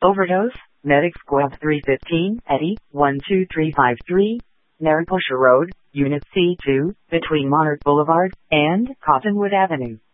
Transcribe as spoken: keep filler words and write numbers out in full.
Overdose, Medic Squad three fifteen, Eddie, one two three five three, Mariposa Road, Unit C two, between Monarch Boulevard and Cottonwood Avenue.